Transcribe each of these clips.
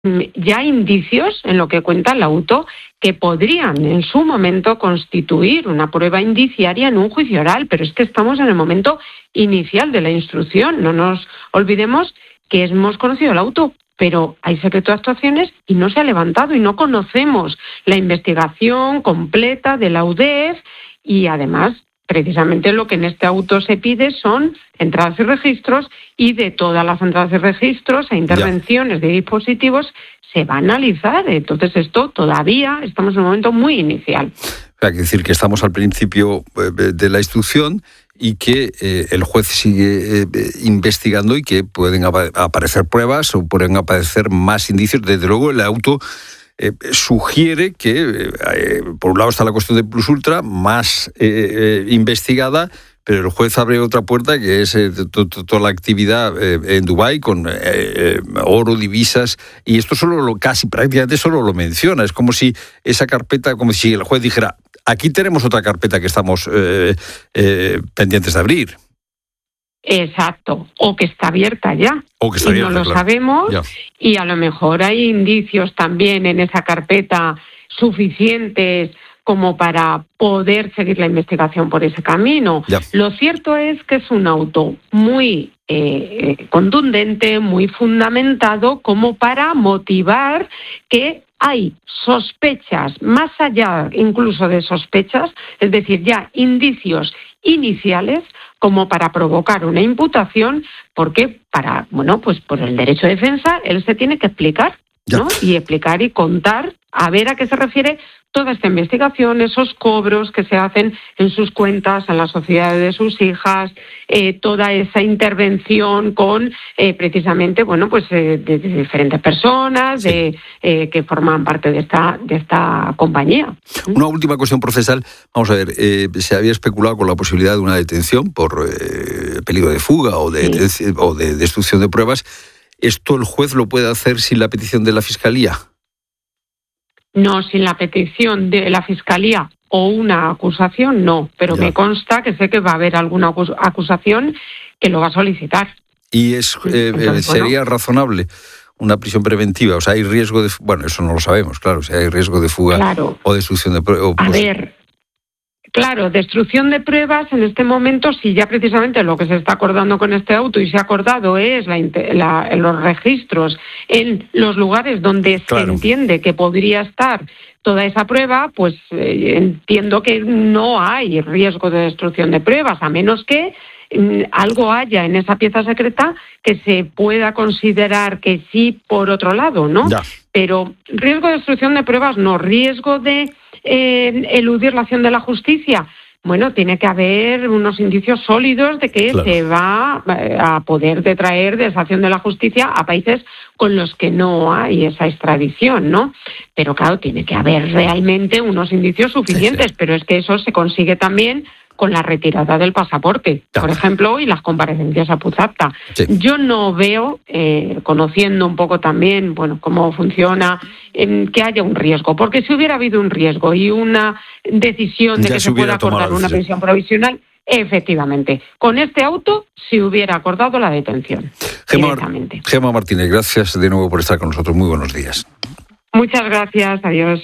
ya indicios en lo que cuenta el auto que podrían en su momento constituir una prueba indiciaria en un juicio oral, pero es que estamos en el momento inicial de la instrucción. No nos olvidemos que hemos conocido el auto, pero hay secreto de actuaciones y no se ha levantado y no conocemos la investigación completa de la UDEF y además precisamente lo que en este auto se pide son entradas y registros y de todas las entradas y registros e intervenciones de dispositivos se va a analizar. Entonces esto todavía estamos en un momento muy inicial. Hay que decir que estamos al principio de la instrucción y que el juez sigue investigando y que pueden aparecer pruebas o pueden aparecer más indicios. Desde luego el auto sugiere que, por un lado está la cuestión de Plus Ultra, más investigada, pero el juez abre otra puerta que es toda la actividad en Dubái con oro, divisas, y esto casi prácticamente solo lo menciona. Es como si esa carpeta, como si el juez dijera, aquí tenemos otra carpeta que estamos pendientes de abrir. Exacto, o que está abierta ya. O que está abierta, no lo sabemos, ya. Y a lo mejor hay indicios también en esa carpeta suficientes como para poder seguir la investigación por ese camino. Ya. Lo cierto es que es un auto muy contundente, muy fundamentado como para motivar que hay sospechas, más allá incluso de sospechas, es decir, ya indicios iniciales como para provocar una imputación, porque por el derecho de defensa él se tiene que explicar, ¿no? Y explicar y contar a ver a qué se refiere toda esta investigación, esos cobros que se hacen en sus cuentas, en la sociedad de sus hijas, toda esa intervención con precisamente de diferentes personas que forman parte de esta compañía. Una última cuestión procesal. Vamos a ver, se había especulado con la posibilidad de una detención por peligro de fuga o de destrucción de pruebas. ¿Esto el juez lo puede hacer sin la petición de la Fiscalía? No, sin la petición de la Fiscalía o una acusación, no. Pero me consta que sé que va a haber alguna acusación que lo va a solicitar. ¿Y sería razonable una prisión preventiva? O sea, ¿hay riesgo de... Bueno, eso no lo sabemos, claro. Si hay riesgo de fuga o destrucción de pruebas... Claro, destrucción de pruebas en este momento, si ya precisamente lo que se está acordando con este auto y se ha acordado es los registros en los lugares donde se entiende que podría estar toda esa prueba, pues entiendo que no hay riesgo de destrucción de pruebas, a menos que algo haya en esa pieza secreta que se pueda considerar que sí por otro lado, ¿no? Ya. Pero riesgo de destrucción de pruebas no, riesgo de eludir la acción de la justicia. Bueno, tiene que haber unos indicios sólidos de que se va a poder detraer de esa acción de la justicia a países con los que no hay esa extradición, ¿no? Pero claro, tiene que haber realmente unos indicios suficientes, pero es que eso se consigue también con la retirada del pasaporte, por ejemplo, y las comparecencias a Puzapta. Sí. Yo no veo, conociendo un poco también, cómo funciona, que haya un riesgo, porque si hubiera habido un riesgo y una decisión de que se pueda acordar una prisión provisional, efectivamente, con este auto se hubiera acordado la detención. Gemma Martínez, gracias de nuevo por estar con nosotros. Muy buenos días. Muchas gracias, adiós.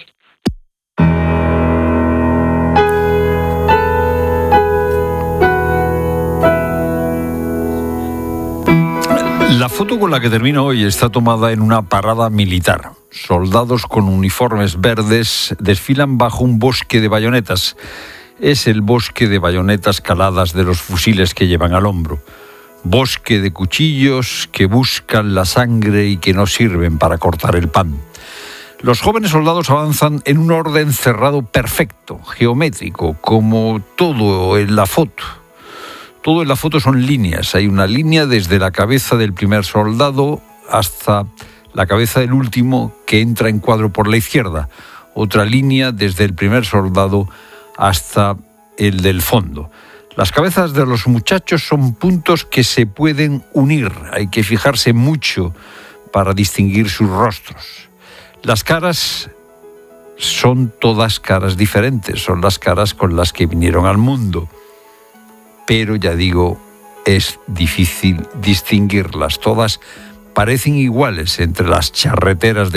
La foto con la que termino hoy está tomada en una parada militar. Soldados con uniformes verdes desfilan bajo un bosque de bayonetas. Es el bosque de bayonetas caladas de los fusiles que llevan al hombro. Bosque de cuchillos que buscan la sangre y que no sirven para cortar el pan. Los jóvenes soldados avanzan en un orden cerrado perfecto, geométrico, como todo en la foto. Todo en la foto son líneas. Hay una línea desde la cabeza del primer soldado hasta la cabeza del último que entra en cuadro por la izquierda. Otra línea desde el primer soldado hasta el del fondo. Las cabezas de los muchachos son puntos que se pueden unir. Hay que fijarse mucho para distinguir sus rostros. Las caras son todas caras diferentes. Son las caras con las que vinieron al mundo. Pero ya digo, es difícil distinguirlas. Todas parecen iguales entre las charreteras de